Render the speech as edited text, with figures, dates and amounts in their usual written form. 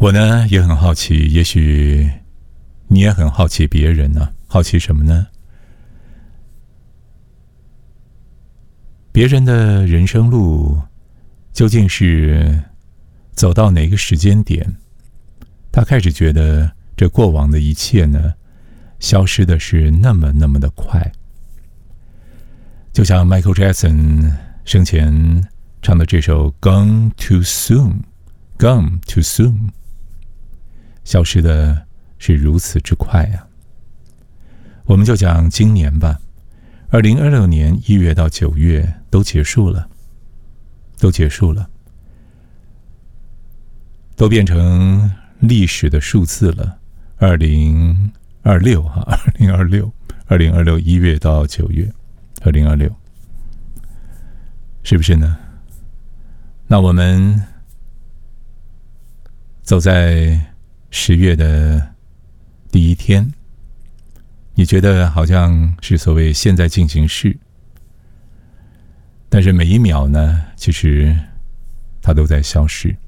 我呢也很好奇，也许你也很好奇别人呢，好奇什么呢？别人的人生路究竟是走到哪个时间点，他开始觉得这过往的一切呢，消失的是那么的快。就像 Michael Jackson 生前唱的这首 Gone Too Soon，Gone Too Soon， 消失的是如此之快啊。我们就讲今年吧，2026年1月到9月都结束了，都变成历史的数字了。2026 1月到9月，2026，是不是呢？那我们走在10月的第一天，你觉得好像是所谓现在进行式，但是每一秒呢，其实它都在消失。